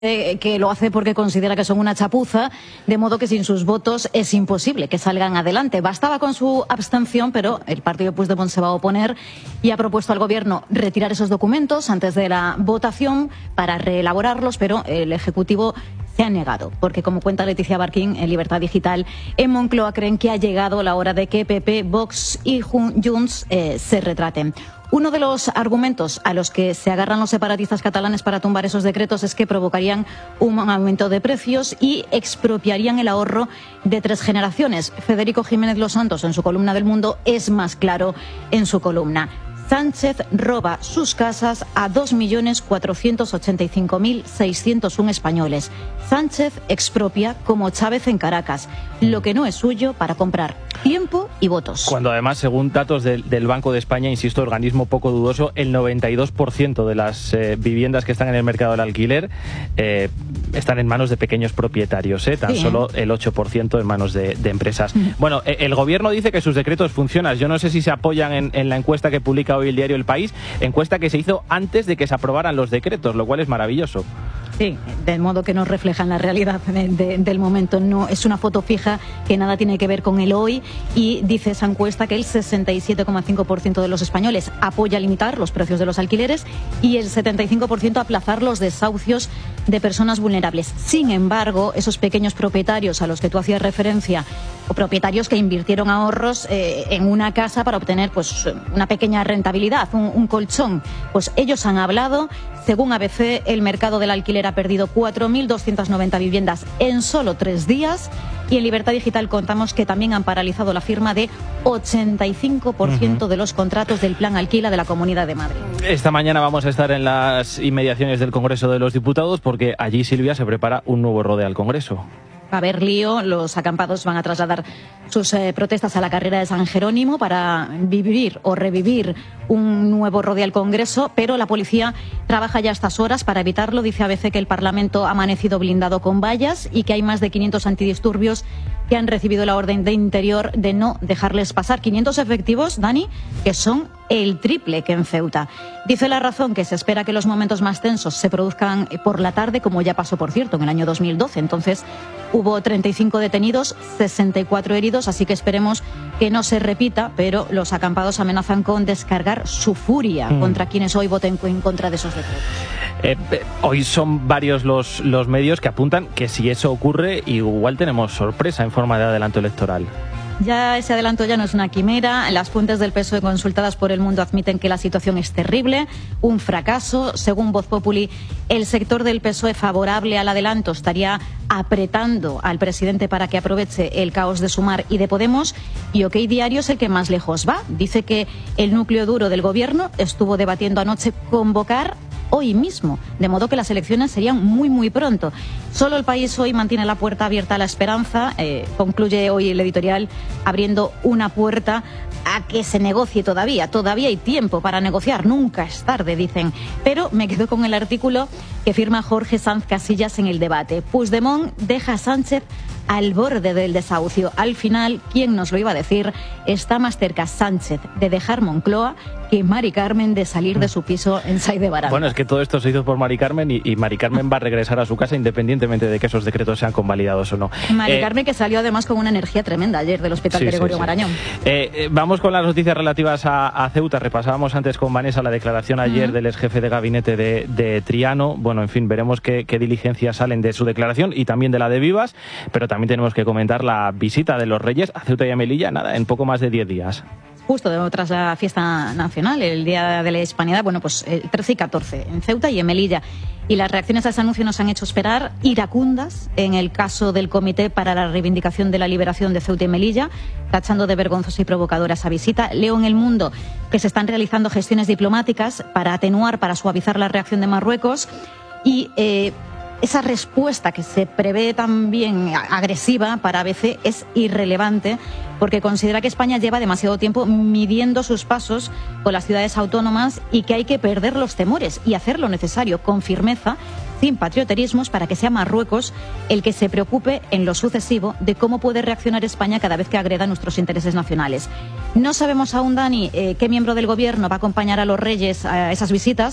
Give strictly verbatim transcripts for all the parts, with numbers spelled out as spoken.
Eh, que lo hace porque considera que son una chapuza, de modo que sin sus votos es imposible que salgan adelante. Bastaba con su abstención, pero el partido Puigdemont se va a oponer y ha propuesto al gobierno retirar esos documentos antes de la votación para reelaborarlos, pero el Ejecutivo se ha negado, porque como cuenta Leticia Barquín en Libertad Digital, en Moncloa creen que ha llegado la hora de que P P, Vox y Junts eh, se retraten. Uno de los argumentos a los que se agarran los separatistas catalanes para tumbar esos decretos es que provocarían un aumento de precios y expropiarían el ahorro de tres generaciones. Federico Jiménez Los Santos, en su columna del Mundo, es más claro en su columna. Sánchez roba sus casas a dos millones cuatrocientos ochenta y cinco mil seiscientos uno españoles. Sánchez expropia como Chávez en Caracas lo que no es suyo para comprar tiempo y votos. Cuando además, según datos del, del Banco de España, insisto, organismo poco dudoso, el noventa y dos por ciento de las eh, viviendas que están en el mercado del alquiler eh, están en manos de pequeños propietarios, ¿eh? tan sí, solo ¿eh? el ocho por ciento en manos de, de empresas. Mm. Bueno, eh, el gobierno dice que sus decretos funcionan. Yo no sé si se apoyan en, en la encuesta que publica hoy el diario El País, encuesta que se hizo antes de que se aprobaran los decretos, lo cual es maravilloso. Sí, de modo que no reflejan la realidad de, de, del momento. No es una foto fija que nada tiene que ver con el hoy, y dice esa encuesta que el sesenta y siete coma cinco por ciento de los españoles apoya limitar los precios de los alquileres y el setenta y cinco por ciento aplazar los desahucios de personas vulnerables. Sin embargo, esos pequeños propietarios a los que tú hacías referencia, o propietarios que invirtieron ahorros eh, en una casa para obtener pues una pequeña rentabilidad, un, un colchón, pues ellos han hablado. Según A B C, el mercado del alquiler ha perdido cuatro mil doscientas noventa viviendas en solo tres días, y en Libertad Digital contamos que también han paralizado la firma de ochenta y cinco por ciento uh-huh. de los contratos del Plan Alquila de la Comunidad de Madrid. Esta mañana vamos a estar en las inmediaciones del Congreso de los Diputados, porque allí, Silvia, se prepara un nuevo rodeo al Congreso. Va a haber lío, los acampados van a trasladar sus eh, protestas a la carrera de San Jerónimo para vivir o revivir un nuevo rodeo al Congreso, pero la policía trabaja ya a estas horas para evitarlo. Dice A B C que el Parlamento ha amanecido blindado con vallas y que hay más de quinientos antidisturbios que han recibido la orden de Interior de no dejarles pasar. quinientos efectivos, Dani, que son el triple que en Ceuta. Dice La Razón que se espera que los momentos más tensos se produzcan por la tarde, como ya pasó, por cierto, en el año dos mil doce. Entonces hubo treinta y cinco detenidos, sesenta y cuatro heridos, así que esperemos que no se repita, pero los acampados amenazan con descargar su furia mm. contra quienes hoy voten en contra de esos decretos. Eh, eh, hoy son varios los, los medios que apuntan que si eso ocurre, igual tenemos sorpresa en forma de adelanto electoral. Ya ese adelanto ya no es una quimera. Las fuentes del P S O E consultadas por El Mundo admiten que la situación es terrible, un fracaso. Según Voz Populi, el sector del P S O E favorable al adelanto estaría apretando al presidente para que aproveche el caos de Sumar y de Podemos. Y OK Diario es el que más lejos va. Dice que el núcleo duro del gobierno estuvo debatiendo anoche convocar hoy mismo, de modo que las elecciones serían muy muy pronto. Solo El País hoy mantiene la puerta abierta a la esperanza, eh, concluye hoy el editorial abriendo una puerta a que se negocie todavía. Todavía hay tiempo para negociar, nunca es tarde, dicen. Pero me quedo con el artículo que firma Jorge Sanz Casillas en El Debate. Puigdemont deja a Sánchez al borde del desahucio. Al final, ¿quién nos lo iba a decir? Está más cerca Sánchez de dejar Moncloa que Mari Carmen de salir de su piso en Saiz de Baranda. Bueno, es que todo esto se hizo por Mari Carmen y, y Mari Carmen va a regresar a su casa independientemente de que esos decretos sean convalidados o no. Mari eh, Carmen, que salió además con una energía tremenda ayer del Hospital sí, Gregorio sí, sí. Marañón. Eh, eh, vamos con las noticias relativas a, a Ceuta. Repasábamos antes con Vanessa la declaración ayer uh-huh. del ex jefe de gabinete de, de Triano. Bueno, en fin, veremos qué, qué diligencias salen de su declaración y también de la de Vivas, pero también tenemos que comentar la visita de los Reyes a Ceuta y a Melilla, nada, en poco más de diez días. Justo tras la fiesta nacional, el Día de la Hispanidad, bueno, pues el trece y catorce, en Ceuta y en Melilla. Y las reacciones a ese anuncio nos han hecho esperar, iracundas en el caso del Comité para la Reivindicación de la Liberación de Ceuta y Melilla, tachando de vergonzosa y provocadora esa visita. Leo en El Mundo que se están realizando gestiones diplomáticas para atenuar, para suavizar la reacción de Marruecos y... Eh, esa respuesta que se prevé también agresiva para A B C es irrelevante porque considera que España lleva demasiado tiempo midiendo sus pasos con las ciudades autónomas y que hay que perder los temores y hacer lo necesario con firmeza, sin patrioterismos, para que sea Marruecos el que se preocupe en lo sucesivo de cómo puede reaccionar España cada vez que agreda nuestros intereses nacionales. No sabemos aún, Dani, eh, qué miembro del Gobierno va a acompañar a los Reyes a esas visitas,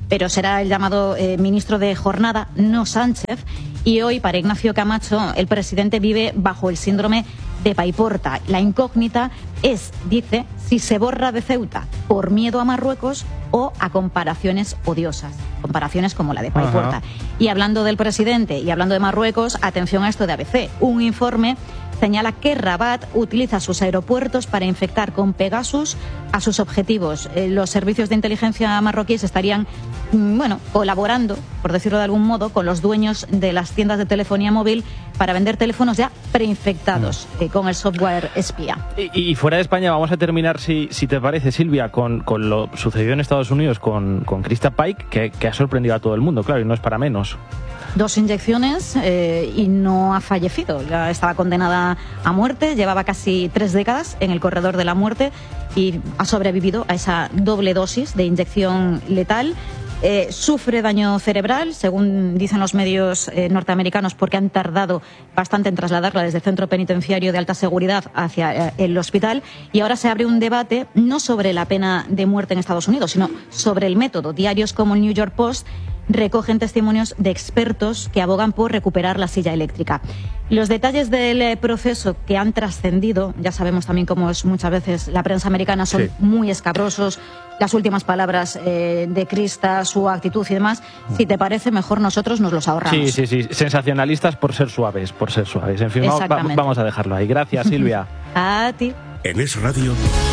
pero será el llamado eh, ministro de Jornada, no Sánchez. Y hoy, para Ignacio Camacho, el presidente vive bajo el síndrome de Paiporta. La incógnita es, dice, si se borra de Ceuta por miedo a Marruecos o a comparaciones odiosas, comparaciones como la de Paiporta. Ajá. Y hablando del presidente y hablando de Marruecos, atención a esto de A B C. Un informe señala que Rabat utiliza sus aeropuertos para infectar con Pegasus a sus objetivos. Eh, los servicios de inteligencia marroquíes estarían, bueno, colaborando, por decirlo de algún modo, con los dueños de las tiendas de telefonía móvil para vender teléfonos ya preinfectados mm. eh, con el software espía. Y, y fuera de España vamos a terminar, si, si te parece, Silvia, con, con lo sucedido en Estados Unidos con, con Krista Pike, que, que ha sorprendido a todo el mundo, claro, y no es para menos. Dos inyecciones eh, y no ha fallecido. Ya estaba condenada a muerte, llevaba casi tres décadas en el corredor de la muerte y ha sobrevivido a esa doble dosis de inyección letal. Eh, sufre daño cerebral, según dicen los medios eh, norteamericanos, porque han tardado bastante en trasladarla desde el centro penitenciario de alta seguridad hacia eh, el hospital. Y ahora se abre un debate no sobre la pena de muerte en Estados Unidos, sino sobre el método. Diarios como el New York Post recogen testimonios de expertos que abogan por recuperar la silla eléctrica. Los detalles del proceso que han trascendido, ya sabemos también cómo es muchas veces la prensa americana, son sí. muy escabrosos. Las últimas palabras eh, de Krista, su actitud y demás, si te parece, mejor nosotros nos los ahorramos. Sí, sí, sí. Sensacionalistas por ser suaves, por ser suaves. En fin, va, vamos a dejarlo ahí. Gracias, Silvia. A ti. En Es Radio.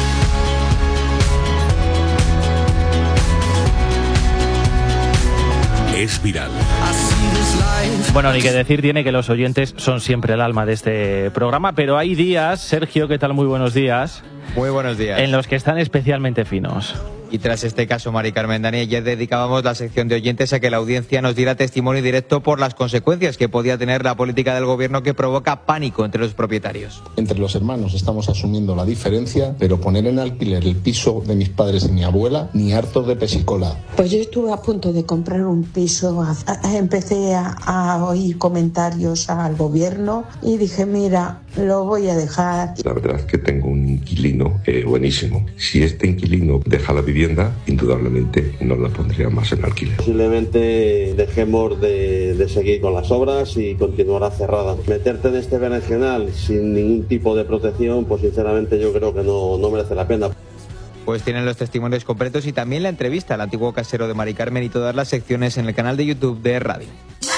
Es viral. Bueno, ni que decir tiene que los oyentes son siempre el alma de este programa, pero hay días, Sergio, ¿qué tal? Muy buenos días. Muy buenos días. En los que están especialmente finos. Y tras este caso, Mari Carmen, Dani, ayer dedicábamos la sección de oyentes a que la audiencia nos diera testimonio directo por las consecuencias que podía tener la política del gobierno que provoca pánico entre los propietarios. Entre los hermanos estamos asumiendo la diferencia, pero poner en alquiler el piso de mis padres y mi abuela, ni hartos de pesicola. Pues yo estuve a punto de comprar un piso, empecé a, a oír comentarios al gobierno y dije, mira, lo voy a dejar. La verdad es que tengo un inquilino eh, buenísimo. Si este inquilino deja la vivienda, indudablemente no la pondría más en alquiler. Posiblemente dejemos de, de seguir con las obras y continuará cerrada. Meterte en este berenjenal sin ningún tipo de protección, pues sinceramente yo creo que no, no merece la pena. Pues tienen los testimonios completos y también la entrevista al antiguo casero de Mari Carmen y todas las secciones en el canal de YouTube de Radio.